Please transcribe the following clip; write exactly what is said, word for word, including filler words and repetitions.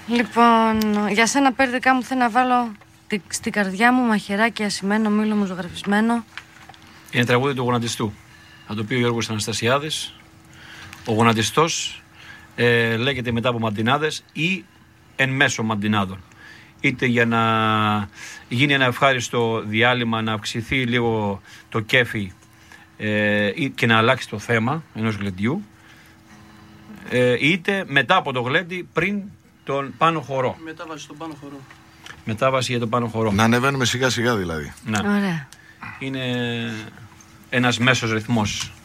Λοιπόν, για σένα Πέρδικα μου θέλω να βάλω στην καρδιά μου μαχαιράκι ασημένο, μήλο μου ζωγραφισμένο. Είναι τραγούδι του γονατιστού. Θα το πει ο Γιώργος Αναστασιάδης. Ο γονατιστός ε, λέγεται μετά από μαντινάδες ή εν μέσω μαντινάδων. Είτε για να γίνει ένα ευχάριστο διάλειμμα, να αυξηθεί λίγο το κέφι ε, και να αλλάξει το θέμα ενός γλεντιού, ε, είτε μετά από το γλέντι πριν τον πάνω χορό. Μετάβαση στον πάνω χορό. Μετάβαση για τον πάνω χορό. Να ανεβαίνουμε σιγά σιγά δηλαδή. Ναι. Ωραία. Είναι ένας μέσος ρυθμός.